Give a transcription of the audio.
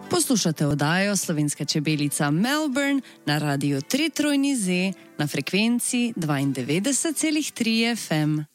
Poslušate oddajo Slovenska čebelica Melbourne na radiju 3 Z na frekvenci 92,3 FM.